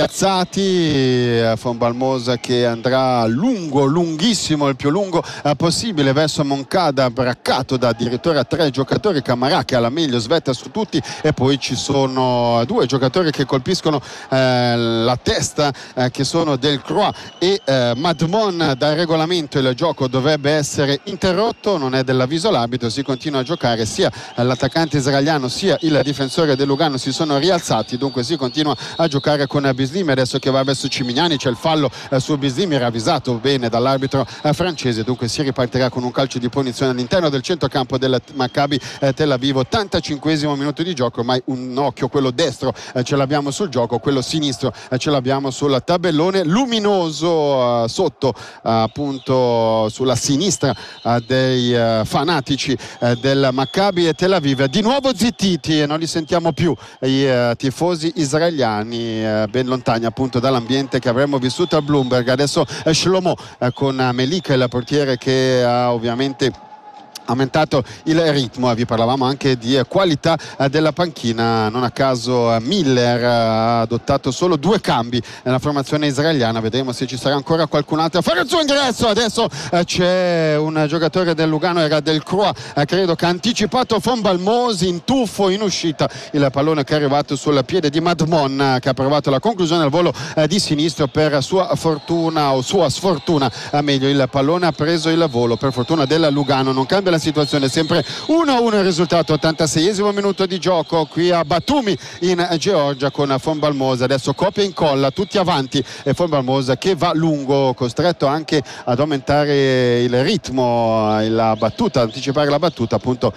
piazzati, Fonbalmosa che andrà lunghissimo, il più lungo possibile verso Moncada, braccato da addirittura 3 giocatori, Camarà che ha la meglio, svetta su tutti, e poi ci sono 2 giocatori che colpiscono la testa che sono Delcroix e Madmon. Dal regolamento il gioco dovrebbe essere interrotto, non è dell'avviso l'arbitro, si continua a giocare, sia l'attaccante israeliano sia il difensore del Lugano si sono rialzati, dunque si continua a giocare con Bislimi, adesso che va verso Cimignani c'è il fallo su Bislimi, ravvisato bene dall'arbitro francese, dunque si ripartirà con un calcio di punizione all'interno del centrocampo del Maccabi Tel Aviv. 85esimo minuto di gioco, ormai un occhio, quello destro ce l'abbiamo sul gioco, quello sinistro ce l'abbiamo sul tabellone luminoso sotto appunto sulla sinistra dei fanatici del Maccabi Tel Aviv. Di nuovo zittiti e non li sentiamo più i tifosi israeliani, ben lontani appunto dall'ambiente che avremmo vissuto a Bloomberg. Adesso Shlomo con Melika, il portiere, che ha ovviamente aumentato il ritmo. Vi parlavamo anche di qualità della panchina, non a caso Miller ha adottato solo 2 cambi nella formazione israeliana, vedremo se ci sarà ancora qualcun altro a fare il suo ingresso. Adesso c'è un giocatore del Lugano, era Delcroix, credo che ha anticipato Fonbalmosi in tuffo in uscita, il pallone che è arrivato sul piede di Madmon che ha provato la conclusione al volo di sinistro, per sua fortuna o sua sfortuna meglio, il pallone ha preso il volo, per fortuna del Lugano non cambia la situazione, sempre 1-1 il risultato. 86esimo minuto di gioco qui a Batumi in Georgia con Fonbalmosa, adesso copia e incolla, tutti avanti, e Fonbalmosa che va lungo, costretto anche ad aumentare il ritmo, la battuta, anticipare la battuta appunto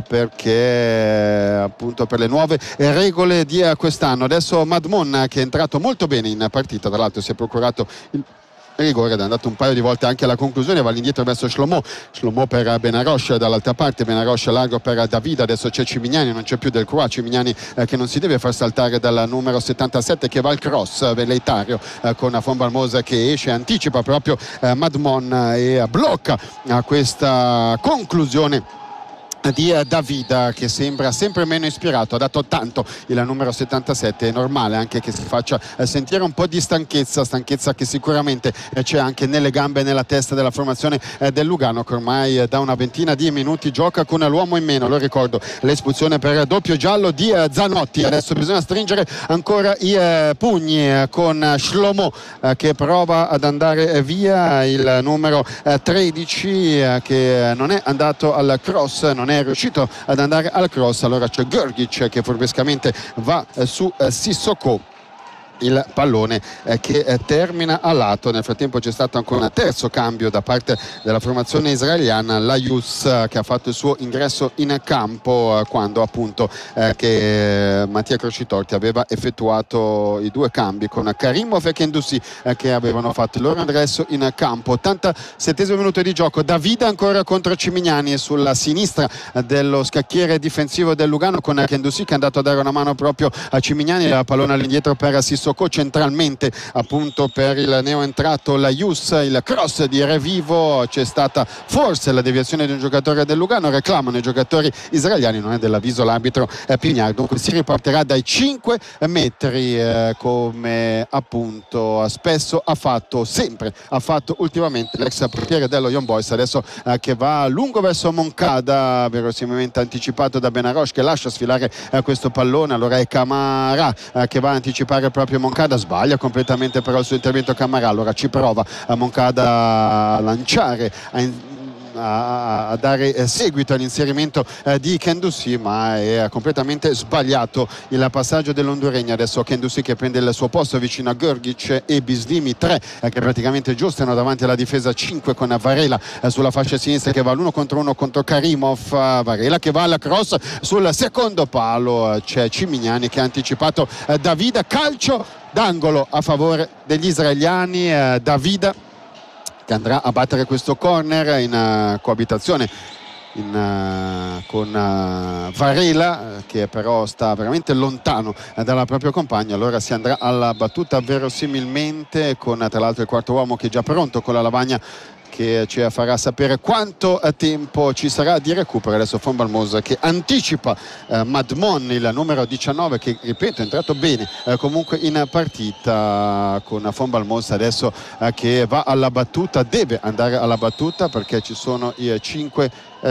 perché appunto per le nuove regole di quest'anno. Adesso Madmon che è entrato molto bene in partita, tra l'altro si è procurato il rigore ed è andato un paio di volte anche alla conclusione, va all'indietro verso Shlomo per Benarosh, dall'altra parte Benarosh largo per Davide, adesso c'è Cimignani, non c'è più Delcroix, Cimignani che non si deve far saltare dal numero 77 che va al cross velleitario con Fonbalmosa che esce, anticipa proprio Madmon e blocca questa conclusione di Davida, che sembra sempre meno ispirato. Ha dato tanto il numero 77, è normale anche che si faccia sentire un po' di stanchezza che sicuramente c'è anche nelle gambe e nella testa della formazione del Lugano, che ormai da una ventina di minuti gioca con l'uomo in meno. Lo ricordo, l'espulsione per doppio giallo di Zanotti. Adesso bisogna stringere ancora i pugni con Shlomo che prova ad andare via, il numero 13 che non è andato al cross, non è riuscito ad andare al cross. Allora c'è Grgic che furbescamente va su Sissoko, il pallone che termina a lato. Nel frattempo c'è stato ancora un terzo cambio da parte della formazione israeliana, Laius che ha fatto il suo ingresso in campo quando appunto che Mattia Crocitorti aveva effettuato i 2 cambi con Karimov e Kendussi che avevano fatto il loro ingresso in campo. 87esimo minuto di gioco, Davide ancora contro Cimignani sulla sinistra dello scacchiere difensivo del Lugano, con Kendussi che è andato a dare una mano proprio a Cimignani, la pallone all'indietro per Sissoko, centralmente appunto per il neoentrato Laius, il cross di Revivo, c'è stata forse la deviazione di un giocatore del Lugano, reclamano i giocatori israeliani, non è dell'avviso l'arbitro Pignard, dunque si ripartirà dai 5 metri come appunto spesso ha fatto ultimamente l'ex portiere dello Young Boys. Adesso che va lungo verso Moncada, verosimilmente anticipato da Benarosh che lascia sfilare questo pallone, allora è Camarà che va a anticipare proprio Moncada, sbaglia completamente però il suo intervento Camarà, allora ci prova a Moncada a lanciare, a dare seguito all'inserimento di Kendussi, ma è completamente sbagliato il passaggio dell'Honduregno. Adesso Kendussi che prende il suo posto vicino a Grgic e Bislimi, 3 che praticamente giustano davanti alla difesa 5 con Varela sulla fascia sinistra che va l'1 contro 1 contro Karimov, Varela che va alla cross sul secondo palo, c'è Cimignani che ha anticipato Davide, calcio d'angolo a favore degli israeliani. Davida che andrà a battere questo corner in coabitazione con Varela, che però sta veramente lontano dalla propria compagna. Allora si andrà alla battuta verosimilmente con tra l'altro il quarto uomo che è già pronto con la lavagna, che ci farà sapere quanto tempo ci sarà di recupero. Adesso Von Balmos che anticipa Madmon, il numero 19, che ripeto è entrato bene comunque in partita, con Von Balmos adesso che va alla battuta, deve andare alla battuta perché ci sono i 5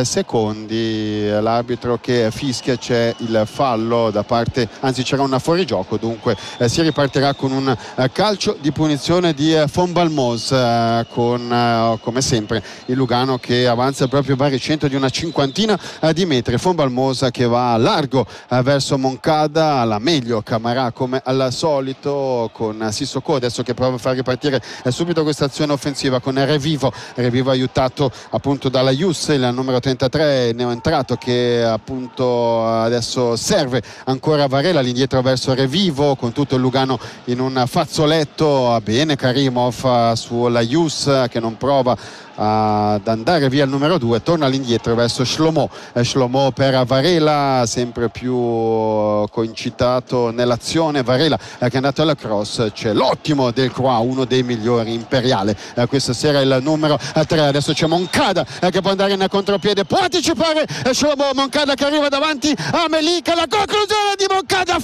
secondi, l'arbitro che fischia, c'è il fallo da parte, anzi c'era un fuorigioco, dunque si ripartirà con un calcio di punizione di Von Balmos, con come sempre il Lugano che avanza proprio baricentro di una cinquantina di metri. Von Balmos che va largo verso Moncada, alla meglio Camarà come al solito, con Sissoko adesso che prova a far ripartire subito questa azione offensiva con Revivo aiutato appunto dalla Ius, il numero 33 neoentrato, che appunto adesso serve ancora Varela all'indietro verso Revivo, con tutto il Lugano in un fazzoletto. Bene Karimov sulla Ius che non prova ad andare via il numero 2, torna all'indietro verso Shlomo per Varela, sempre più coincitato nell'azione. Varela che è andato alla cross, c'è l'ottimo Del Croix, uno dei migliori, Imperiale questa sera, il numero 3. Adesso c'è Moncada che può andare in contropiede, può anticipare Shlomo, Moncada che arriva davanti a Melika, la conclusione di Moncada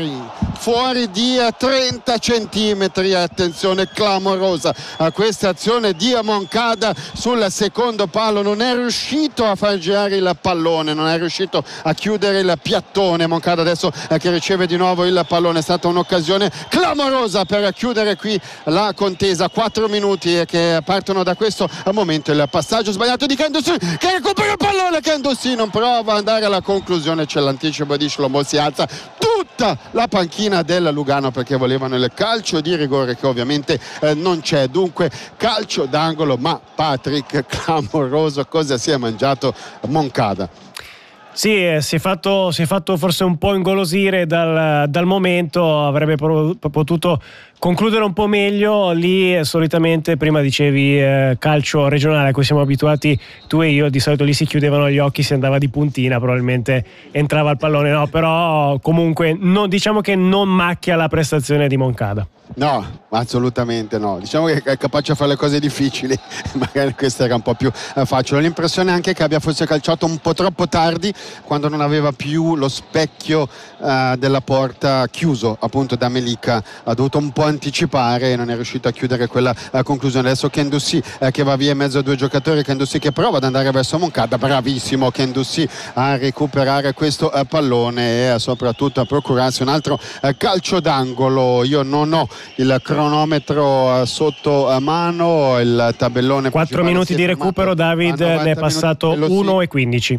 fuori di 30 centimetri. Attenzione clamorosa a questa azione di Moncada sul secondo palo, non è riuscito a far girare il pallone, non è riuscito a chiudere il piattone. Moncada adesso che riceve di nuovo il pallone, è stata un'occasione clamorosa per chiudere qui la contesa. 4 minuti che partono da questo momento. Il passaggio sbagliato di Kendouzi che recupera il pallone, Kendouzi non prova ad andare alla conclusione, c'è l'anticipo di Shlomo, si alza tutta la panchina del Lugano perché volevano il calcio di rigore che ovviamente non c'è, dunque calcio d'angolo. Ma Patrick, clamoroso, cosa si è mangiato Moncada? Sì, si è fatto forse un po' ingolosire dal momento, avrebbe potuto concludere un po' meglio. Lì solitamente, prima dicevi calcio regionale a cui siamo abituati tu e io, di solito lì si chiudevano gli occhi, si andava di puntina, probabilmente entrava il pallone, no, però comunque diciamo che non macchia la prestazione di Moncada. No, assolutamente no, diciamo che è capace a fare le cose difficili, magari questa era un po' più facile. Ho l'impressione anche che abbia forse calciato un po' troppo tardi, quando non aveva più lo specchio della porta chiuso appunto da Melika, ha dovuto un po' anticipare e non è riuscito a chiudere quella conclusione. Adesso Kendouzi che va via in mezzo a due giocatori, Kendouzi che prova ad andare verso Moncada, bravissimo Kendouzi a recuperare questo pallone e soprattutto a procurarsi un altro calcio d'angolo. Io non ho il cronometro sotto mano, il tabellone 4 minuti di recupero, David, ne è passato 1:15.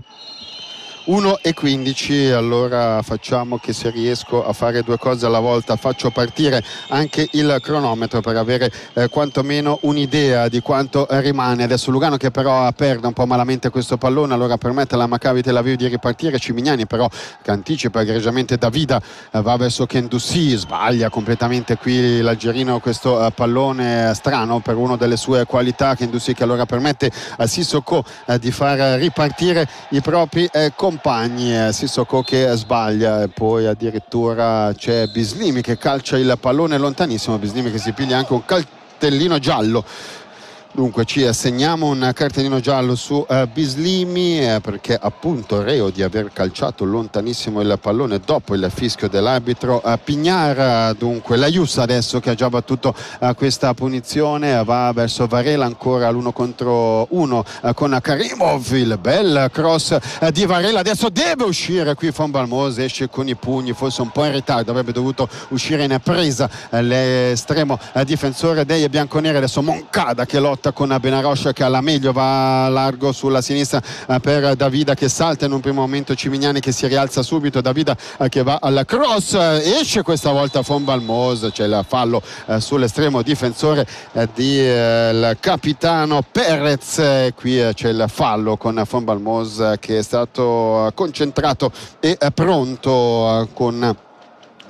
1:15. Allora facciamo che, se riesco a fare due cose alla volta, faccio partire anche il cronometro per avere quantomeno un'idea di quanto rimane. Adesso Lugano che però perde un po' malamente questo pallone, allora permette alla Maccabi Tel Aviv di ripartire. Cimignani però che anticipa egregiamente Davida, va verso Kendouzi, sbaglia completamente qui l'algerino questo pallone strano per una delle sue qualità. Kendouzi che allora permette a Sissoko di far ripartire i propri compagni. Sissoko che sbaglia, e poi addirittura c'è Bislimi che calcia il pallone lontanissimo, Bislimi che si piglia anche un cartellino giallo. Dunque ci assegniamo un cartellino giallo su Bislimi perché appunto reo di aver calciato lontanissimo il pallone dopo il fischio dell'arbitro Pignar. Dunque la Ius adesso che ha già battuto questa punizione va verso Varela, ancora l'1 contro 1 con Karimov, il bel cross di Varela. Adesso deve uscire qui Von Balmos, esce con i pugni, forse un po' in ritardo, avrebbe dovuto uscire in presa l'estremo difensore dei bianconeri. Adesso Moncada che lotta con Benarosh che alla meglio, va largo sulla sinistra per Davida che salta in un primo momento, Cimignani che si rialza subito, Davida che va alla cross, esce questa volta Von Balmos, c'è il fallo sull'estremo difensore di il capitano Perez. Qui c'è il fallo con Von Balmos che è stato concentrato e pronto con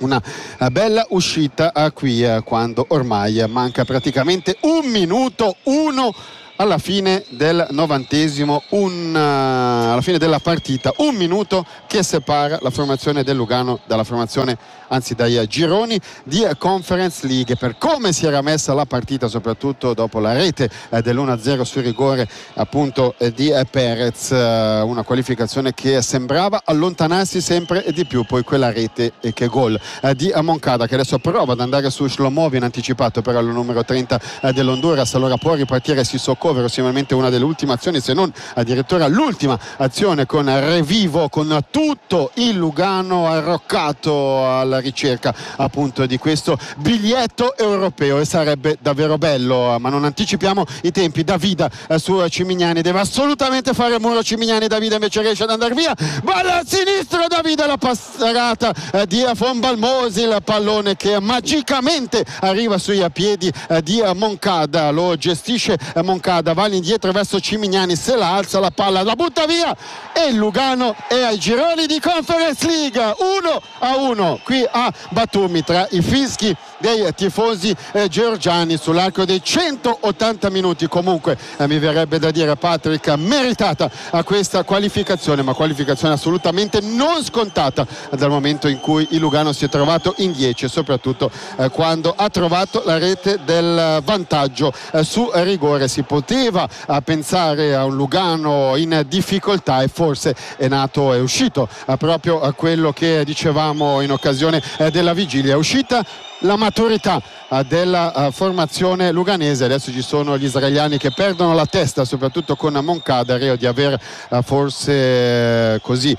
una bella uscita qui quando ormai manca praticamente un minuto, alla fine del 90esimo, alla fine della partita, un minuto che separa la formazione del Lugano dalla formazione, anzi dai gironi di Conference League. Per come si era messa la partita, soprattutto dopo la rete dell'1-0 sul rigore appunto di Perez, una qualificazione che sembrava allontanarsi sempre di più, poi quella rete e che gol di Moncada, che adesso prova ad andare su Shlomo, viene anticipato però il numero 30 dell'Honduras, allora può ripartire Sissoko, verosimilmente una delle ultime azioni, se non addirittura l'ultima azione, con Revivo, con tutto il Lugano arroccato alla ricerca appunto di questo biglietto europeo, e sarebbe davvero bello, ma non anticipiamo i tempi. Davida su Cimignani, deve assolutamente fare muro Cimignani, Davida invece riesce ad andare via, palla a sinistra, Davida, la passata di Fonbalmosi, il pallone che magicamente arriva sui piedi di Moncada, lo gestisce Moncada, va all'indietro verso Cimignani, se la alza la palla, la butta via, e il Lugano è ai gironi di Conference League, 1-1 qui a Batumi, tra i fischi dei tifosi georgiani sull'arco dei 180 minuti. Comunque mi verrebbe da dire, Patrick, meritata a questa qualificazione, ma qualificazione assolutamente non scontata dal momento in cui il Lugano si è trovato in 10 e soprattutto quando ha trovato la rete del vantaggio su rigore. Si poteva pensare a un Lugano in difficoltà, e forse è uscito proprio quello che dicevamo in occasione della vigilia, è uscita la maturità della formazione luganese. Adesso ci sono gli israeliani che perdono la testa, soprattutto con Moncada, reo di aver forse così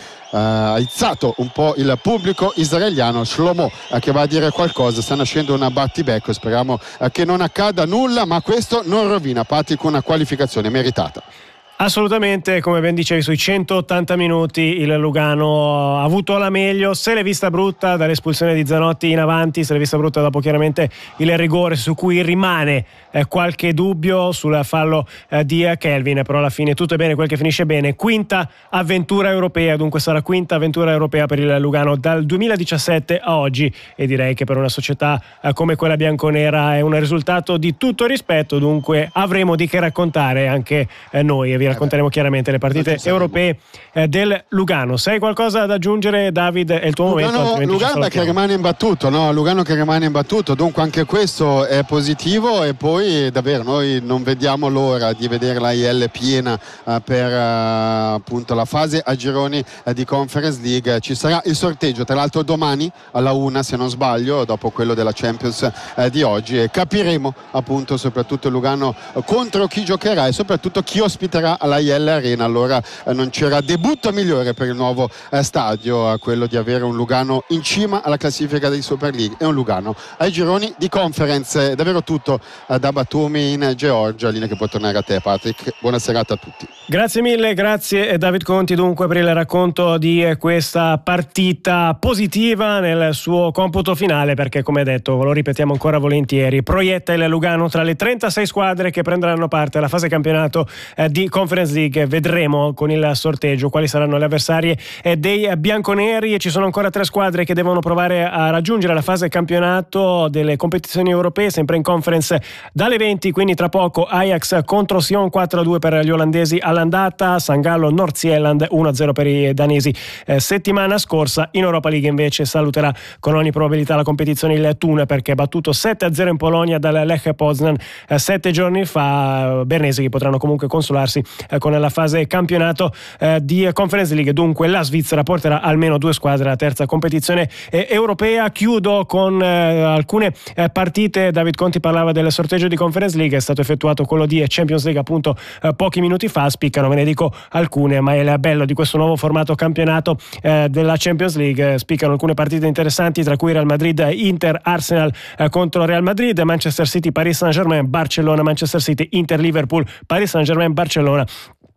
aizzato un po' il pubblico israeliano. Shlomo che va a dire qualcosa, sta nascendo una battibecco, speriamo che non accada nulla, ma questo non rovina, Patti, con una qualificazione meritata. Assolutamente, come ben dicevi, sui 180 minuti il Lugano ha avuto la meglio, se l'è vista brutta dall'espulsione di Zanotti in avanti, se l'è vista brutta dopo chiaramente il rigore su cui rimane qualche dubbio sul fallo di Kelvin, però alla fine tutto è bene quel che finisce bene. Quinta avventura europea, dunque sarà quinta avventura europea per il Lugano dal 2017 a oggi, e direi che per una società come quella bianconera è un risultato di tutto rispetto, dunque avremo di che raccontare anche noi, e vi racconteremo chiaramente le partite europee del Lugano. Se hai qualcosa da aggiungere, David, è il tuo momento. Lugano che rimane imbattuto, no? Lugano che rimane imbattuto, dunque anche questo è positivo, e poi davvero noi non vediamo l'ora di vedere la IL piena per appunto la fase a gironi di Conference League. Ci sarà il sorteggio tra l'altro domani alla 1, se non sbaglio, dopo quello della Champions di oggi, e capiremo appunto soprattutto il Lugano contro chi giocherà e soprattutto chi ospiterà alla IL Arena. Allora non c'era debutto migliore per il nuovo stadio, quello di avere un Lugano in cima alla classifica di Super League e un Lugano ai gironi di Conference. Davvero tutto da Batumi in Georgia, linea che può tornare a te, Patrick. Buona serata a tutti. Grazie mille, grazie David Conti dunque per il racconto di questa partita positiva nel suo computo finale, perché come detto, lo ripetiamo ancora volentieri, proietta il Lugano tra le 36 squadre che prenderanno parte alla fase campionato di Conference League. Vedremo con il sorteggio quali saranno le avversarie dei bianconeri, e ci sono ancora 3 squadre che devono provare a raggiungere la fase campionato delle competizioni europee, sempre in Conference dalle 20, quindi tra poco Ajax contro Sion 4-2 per gli olandesi all'andata, San Gallo Nordsjælland 1-0 per i danesi. Settimana scorsa in Europa League invece saluterà con ogni probabilità la competizione il Thun, perché è battuto 7-0 in Polonia dal Lech Poznan 7 giorni fa. Bernesi che potranno comunque consolarsi con la fase campionato di Conference League. Dunque la Svizzera porterà almeno 2 squadre alla terza competizione europea. Chiudo con alcune partite. David Conti parlava del sorteggio di Conference League, è stato effettuato quello di Champions League appunto pochi minuti fa. Spiccano, ve ne dico alcune, ma è il bello di questo nuovo formato campionato della Champions League. Spiccano alcune partite interessanti, tra cui Real Madrid Inter, Arsenal contro Real Madrid, Manchester City Paris Saint-Germain, Barcellona Manchester City, Inter Liverpool, Paris Saint-Germain Barcellona.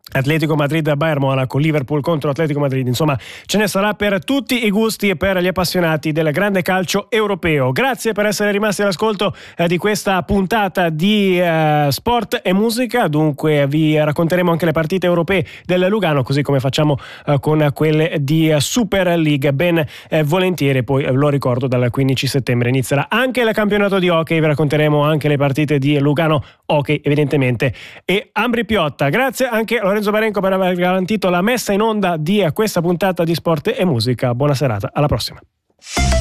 Atletico Madrid Bayern Monaco, Liverpool contro Atletico Madrid, insomma ce ne sarà per tutti i gusti e per gli appassionati del grande calcio europeo. Grazie per essere rimasti all'ascolto di questa puntata di sport e musica. Dunque vi racconteremo anche le partite europee del Lugano, così come facciamo con quelle di Super League, ben volentieri. Poi lo ricordo, dal 15 settembre inizierà anche il campionato di hockey, vi racconteremo anche le partite di Lugano Hockey evidentemente e Ambri Piotta. Grazie anche a Lorenzo Barenco per aver garantito la messa in onda di questa puntata di Sport e Musica. Buona serata, alla prossima.